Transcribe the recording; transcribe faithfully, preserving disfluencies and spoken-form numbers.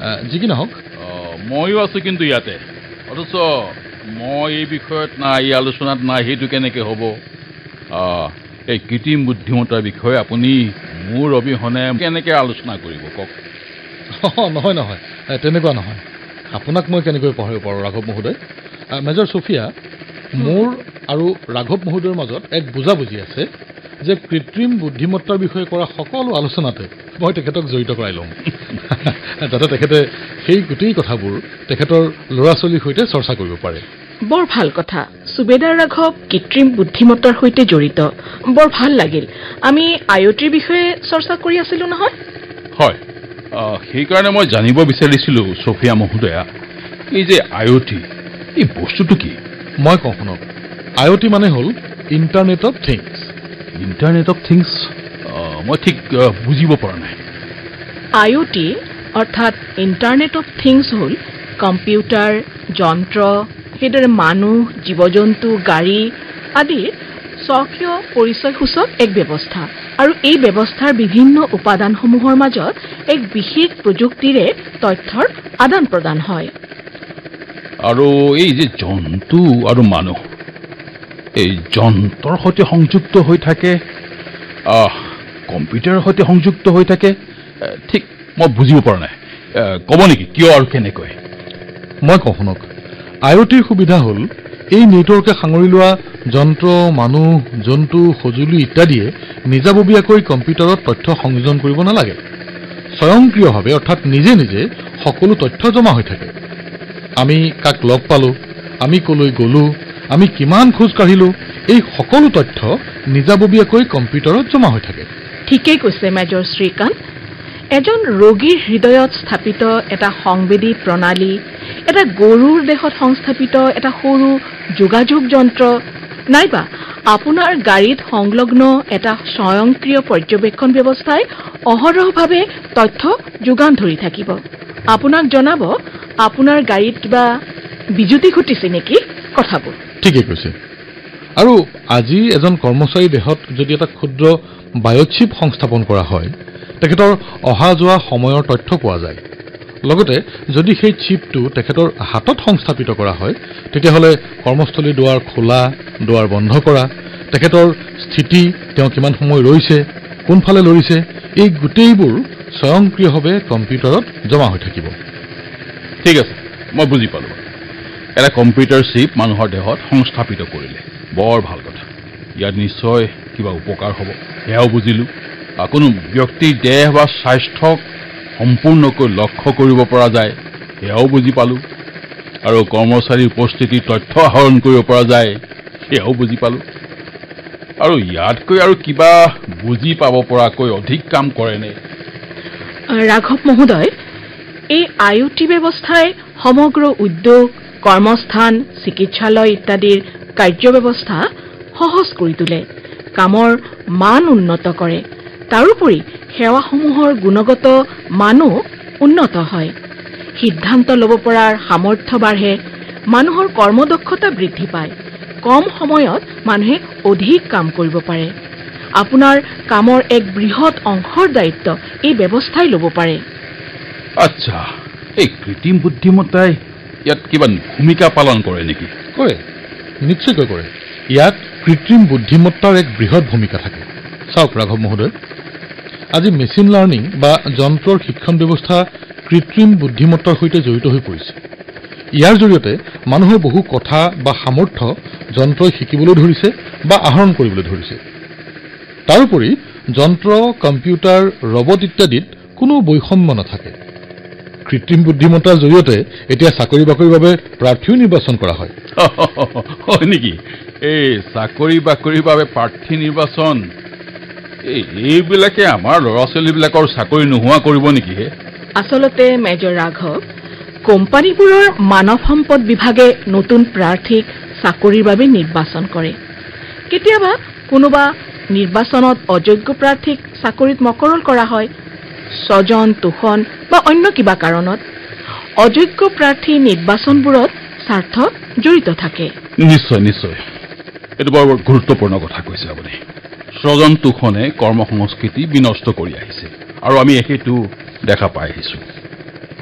যি কি নহওক ময়ো আছোঁ কিন্তু ইয়াতে অথচ মই এই বিষয়ত নাই এই আলোচনাত নাই সেইটো কেনেকৈ হ'ব এই কৃত্ৰিম বুদ্ধিমত্তাৰ বিষয়ে আপুনি মোৰ অবিহনে কেনেকৈ আলোচনা কৰিব কওক নহয় নহয় তেনেকুৱা নহয় আপোনাক মই কেনেকৈ পাহৰিব পাৰোঁ ৰাঘৱ মহোদয় মেজৰ ছফিয়া মোৰ আৰু ৰাঘৱ মহোদয়ৰ মাজত এক বুজাবুজি আছে যে কৃত্ৰিম বুদ্ধিমত্তাৰ বিষয়ে কৰা সকলো আলোচনাতে মই তেখেতক জড়িত কৰাই ল'ম যাতে তেখেতে সেই গোটেই কথাবোৰ তেখেতৰ ল'ৰা ছোৱালীৰ সৈতে চৰ্চা কৰিব পাৰে বৰ ভাল কথা সুবেদাৰ ৰাঘৱ কৃত্ৰিম বুদ্ধিমত্তাৰ সৈতে জড়িত বৰ ভাল লাগিল আমি আই অ' টিৰ বিষয়ে চৰ্চা কৰি আছিলোঁ নহয় হয় সেইকাৰণে মই জানিব বিচাৰিছিলোঁ ছফিয়া মহোদয়া এই যে আই অ' টি এই বস্তুটো কি মই কওঁ শুনক আই অ' টি মানে হ'ল internet of things internet of things মই ঠিক বুজিব পৰা নাই আই অ' টি অৰ্থাৎ ইণ্টাৰনেট অফ থিংছ হ'ল কম্পিউটাৰ যন্ত্ৰ সেইদৰে মানুহ জীৱ জন্তু গাড়ী আদিৰ স্বকীয় পৰিচয়সূচক এক ব্যৱস্থা আৰু এই ব্যৱস্থাৰ বিভিন্ন উপাদানসমূহৰ মাজত এক বিশেষ প্ৰযুক্তিৰে তথ্যৰ আদান প্ৰদান হয় আৰু এই যে জন্তু আৰু মানুহ এই যন্ত্ৰৰ সৈতে সংযুক্ত হৈ থাকে কম্পিউটাৰৰ সৈতে সংযুক্ত হৈ থাকে ঠিক মই বুজিব পৰা নাই ক'ব নেকি কিয় আৰু কেনেকৈ মই কওঁ শুনক আই অ' টিৰ সুবিধা হ'ল এই নেটৱৰ্কে সাঙুৰি লোৱা যন্ত্ৰ মানুহ জন্তু সঁজুলি ইত্যাদিয়ে নিজাববীয়াকৈ কম্পিউটাৰত তথ্য সংযোজন কৰিব নালাগে স্বয়ংক্ৰিয়ভাৱে অৰ্থাৎ নিজে নিজে সকলো তথ্য জমা হৈ থাকে আমি কাক লগ পালোঁ আমি ক'লৈ গ'লোঁ আমি কিমান খোজ কাঢ়িলোঁ এই সকলো তথ্য নিজাববীয়াকৈ কম্পিউটাৰত জমা হৈ থাকে ঠিকেই কৈছে মেজৰ শ্ৰীকান্ত এজন ৰোগীৰ হৃদয়ত স্থাপিত এটা সংবেদী প্ৰণালী এটা গৰুৰ দেহত সংস্থাপিত এটা সৰু যোগাযোগ যন্ত্ৰ নাইবা আপোনাৰ গাড়ীত সংলগ্ন এটা স্বয়ংক্ৰিয় পৰ্যবেক্ষণ ব্যৱস্থাই অহৰহভাৱে তথ্য যোগান ধৰি থাকিব আপোনাক জনাব আপোনাৰ গাড়ীত কিবা বিজুতি ঘটিছে নেকি কথাবোৰ ঠিকেই কৈছে আৰু আজি এজন কৰ্মচাৰীৰ দেহত যদি এটা ক্ষুদ্ৰ বায়'চিপ সংস্থাপন কৰা হয় তেখেতৰ অহা যোৱা সময়ৰ তথ্য পোৱা যায় লগতে যদি সেই চিপটো তেখেতৰ হাতত সংস্থাপিত কৰা হয় তেতিয়াহ'লে কৰ্মস্থলীৰ দুৱাৰ খোলা দুৱাৰ বন্ধ কৰা তেখেতৰ স্থিতি তেওঁ কিমান সময় ৰৈছে কোনফালে লৰিছে এই গোটেইবোৰ স্বয়ংক্ৰিয়ভাৱে কম্পিউটাৰত জমা হৈ থাকিব ঠিক আছে মই বুজি পালোঁ এটা কম্পিউটাৰ চিপ মানুহৰ দেহত সংস্থাপিত কৰিলে বৰ ভাল কথা ইয়াত নিশ্চয় কিবা উপকাৰ হ'ব সেয়াও বুজিলোঁ কোনো ব্যক্তিৰ দেহ বা স্বাস্থ্যক সম্পূৰ্ণকৈ লক্ষ্য কৰিব পৰা যায় সেয়াও বুজি পালোঁ আৰু কৰ্মচাৰীৰ উপস্থিতিৰ তথ্য আহৰণ কৰিব পৰা যায় সেয়াও বুজি পালোঁ আৰু ইয়াতকৈ আৰু কিবা বুজি পাব পৰাকৈ অধিক কাম কৰেনে ৰাঘৱ মহোদয় এই আই অ' টি ব্যৱস্থাই সমগ্ৰ উদ্যোগ কৰ্মস্থান চিকিৎসালয় ইত্যাদিৰ কাৰ্যব্যৱস্থা সহজ কৰি তোলে কামৰ মান উন্নত কৰে তাৰোপৰি সেৱাসমূহৰ গুণগত মানো উন্নত হয় সিদ্ধান্ত ল'ব পৰাৰ সামৰ্থ্য বাঢ়ে মানুহৰ কৰ্মদক্ষতা বৃদ্ধি পায় কম সময়ত মানুহে অধিক কাম কৰিব পাৰে আপোনাৰ কামৰ এক বৃহৎ অংশৰ দায়িত্ব এই ব্যৱস্থাই ল'ব পাৰে আচ্ছা এই কৃত্ৰিম বুদ্ধিমত্তাই ইয়াত কিবা ভূমিকা পালন কৰে নেকি কৰে নিশ্চয়কৈ কৰে ইয়াত কৃত্ৰিম বুদ্ধিমত্তাৰ এক বৃহৎ ভূমিকা থাকে চাওক ৰাঘৱ মহোদয় আজি মেচিন লাৰ্ণিং বা যন্ত্ৰৰ শিক্ষণ ব্যৱস্থা কৃত্ৰিম বুদ্ধিমত্তাৰ সৈতে জড়িত হৈ পৰিছে ইয়াৰ জৰিয়তে মানুহৰ বহু কথা বা সামৰ্থ্য যন্ত্ৰই শিকিবলৈ ধৰিছে বা আহৰণ কৰিবলৈ ধৰিছে তাৰোপৰি যন্ত্ৰ কম্পিউটাৰ ৰবট ইত্যাদিত কোনো বৈষম্য নাথাকে কৃত্ৰিম বুদ্ধিমত্তাৰ জৰিয়তে এতিয়া চাকৰি বাকৰিৰ বাবে প্ৰাৰ্থীও নিৰ্বাচন কৰা হয় হয় নেকি এই চাকৰি বাকৰিৰ বাবে প্ৰাৰ্থী নিৰ্বাচন এই এইবিলাকে আমাৰ ল'ৰা ছোৱালীবিলাকৰ চাকৰি নোহোৱা কৰিব নেকি হে আচলতে মেজৰ ৰাঘৱ কোম্পানীবোৰৰ মানৱ সম্পদ বিভাগে নতুন প্ৰাৰ্থীক চাকৰিৰ বাবে নিৰ্বাচন কৰে কেতিয়াবা কোনোবা নিৰ্বাচনত অযোগ্য প্ৰাৰ্থীক চাকৰিত মকৰল কৰা হয় স্বজন তোষণ বা অন্য কিবা কাৰণত অযোগ্য প্ৰাৰ্থী নিৰ্বাচনবোৰত স্বাৰ্থ জড়িত থাকে নিশ্চয় নিশ্চয় এইটো বৰ গুৰুত্বপূৰ্ণ কথা কৈছে আপুনি স্বজন তোষণে কৰ্ম সংস্কৃতি বিনষ্ট কৰি আহিছে আৰু আমি সেইটো দেখা পাই আহিছোঁ